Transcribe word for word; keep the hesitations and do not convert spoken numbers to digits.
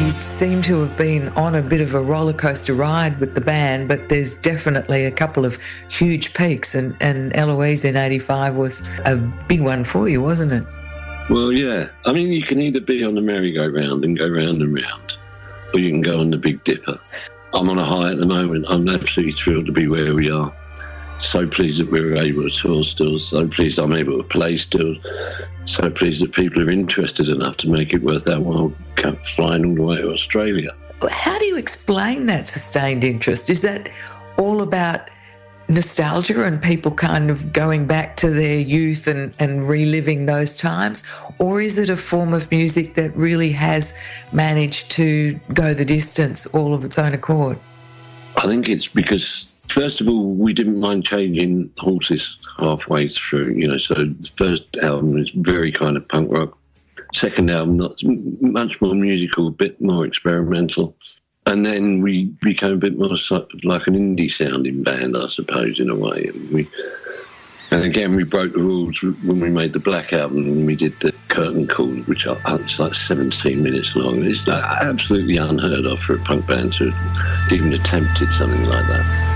you seem to have been on a bit of a roller coaster ride with the band, but there's definitely a couple of huge peaks, and, and Eloise in eighty-five was a big one for you, wasn't it? Well, yeah. I mean, you can either be on the merry-go-round and go round and round, or you can go on the Big Dipper. I'm on a high at the moment. I'm absolutely thrilled to be where we are. So pleased that we were able to tour still. So pleased I'm able to play still. So pleased that people are interested enough to make it worth their while flying all the way to Australia. How do you explain that sustained interest? Is that all about nostalgia and people kind of going back to their youth and, and reliving those times? Or is it a form of music that really has managed to go the distance all of its own accord? I think it's because, first of all, we didn't mind changing horses halfway through, you know, so the first album is very kind of punk rock. Second album, not much more musical, a bit more experimental. And then we became a bit more sort of like an indie-sounding band, I suppose, in a way. And, we, and again, we broke the rules when we made the Black Album and we did the Curtain Call, which are, it's like seventeen minutes long. It's absolutely unheard of for a punk band to have even attempted something like that.